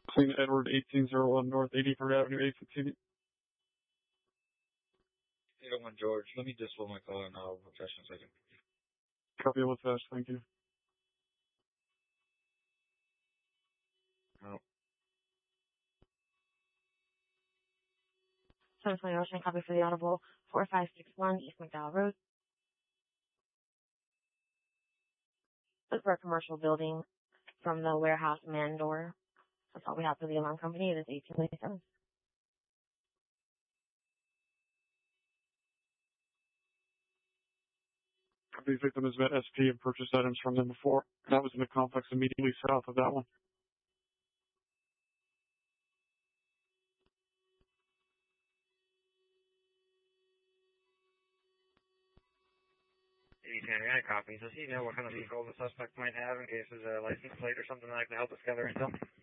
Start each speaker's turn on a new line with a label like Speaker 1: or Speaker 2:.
Speaker 1: St. Edward, 1801 North 83rd Avenue, Ace TV.
Speaker 2: 801 George. Let me just pull my call and I'll refresh in a second.
Speaker 1: Copy of Latesh, thank you.
Speaker 2: Oh.
Speaker 3: 720 Ocean, copy for the Audible, 4561 East McDowell Road. Look for a commercial building from the warehouse man door. That's all we have for the alarm company. It is 1897.
Speaker 1: The victim has met SP and purchased items from them before. That was in the complex immediately south of that one.
Speaker 2: I copy. Does he know what kind of vehicle the suspect might have in case there's a license plate or something like that to help us gather intel?